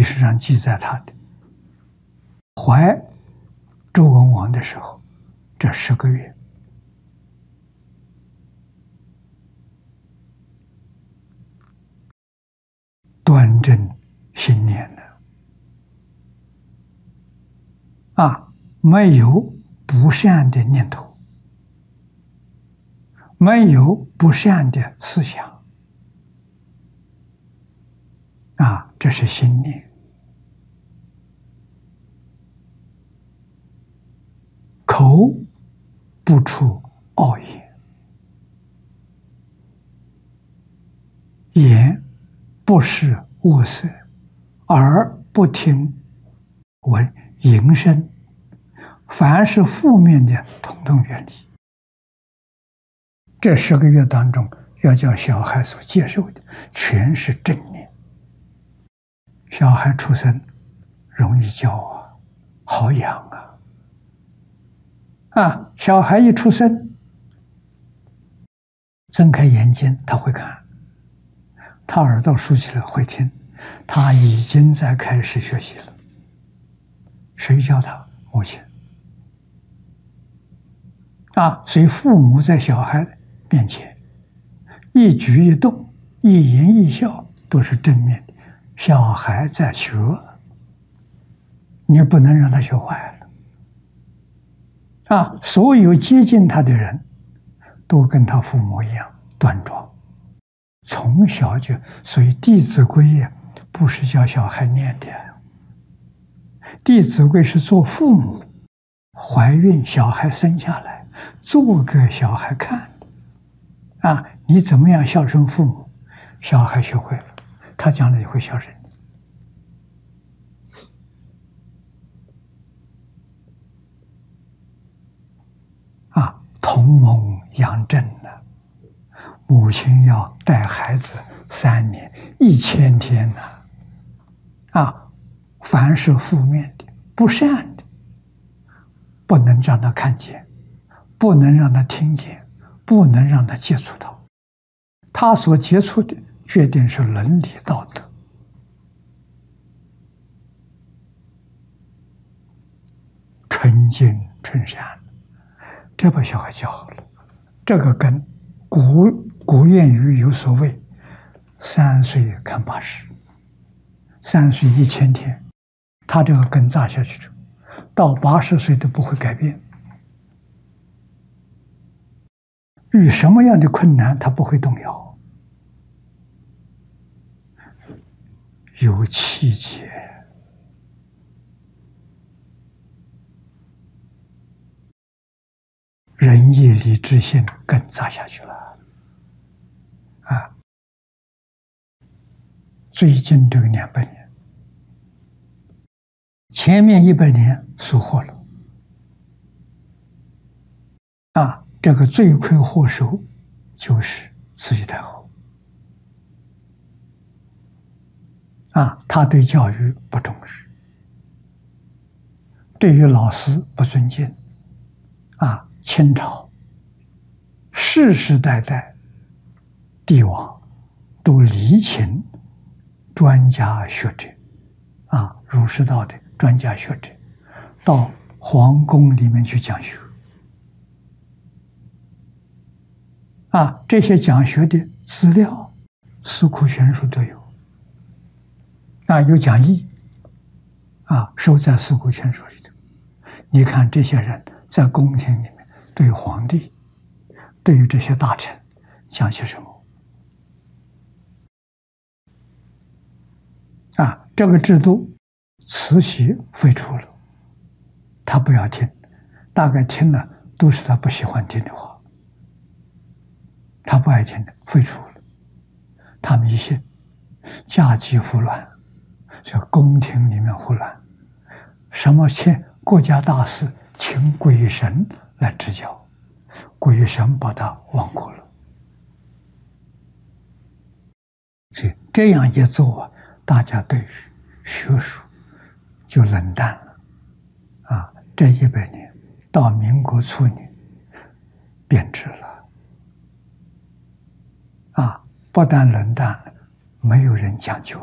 史上记载他的怀周文王的时候，这10个月，端正心念的没有不善的念头，没有不善的思想这是心念。口不出恶言，眼不视恶色，耳不听闻淫声，凡是负面的统统远离。这10个月当中，要叫小孩所接受的全是正念。小孩出生容易教好养小孩一出生，睁开眼睛他会看，他耳朵竖起来会听，他已经在开始学习了。谁教他？母亲所以父母在小孩面前一举一动、一言一笑都是正面的。小孩在学，你不能让他学坏了所有接近他的人都跟他父母一样端庄，从小就，所以《弟子规》不是教小孩念的，《弟子规》是做父母怀孕小孩生下来做给小孩看的你怎么样孝顺父母，小孩学会了，他将来就会孝顺你同盟养正母亲要带孩子3年1000天凡是负面的、不善的，不能让他看见，不能让他听见，不能让他接触到。他所接触的决定是伦理道德。纯净纯善，这把小孩教好了。这个跟古谚语有所谓，3岁看80，3岁1000天，他这个根扎下去到80岁都不会改变。遇什么样的困难他不会动摇，有气节。仁义礼智信根扎下去了最近这个200年，前面100年疏忽了这个罪魁祸首就是慈禧太后她对教育不重视，对于老师不尊敬清朝世世代代帝王都礼请专家学者儒释道的专家学者到皇宫里面去讲学这些讲学的资料四库全书都有有讲义收在四库全书里头。你看这些人在宫廷里面对皇帝，对于这些大臣讲些什么这个制度慈禧废除了，他不要听，大概听了都是他不喜欢听的话，他不爱听的，废除了。他迷信，嫁鸡胡乱，所以宫廷里面胡乱，什么国家大事请鬼神来指教，鬼神把他忘过了。所以这样一做大家对于学术就冷淡了这100年到民国初年变质了不但冷淡了，没有人讲究。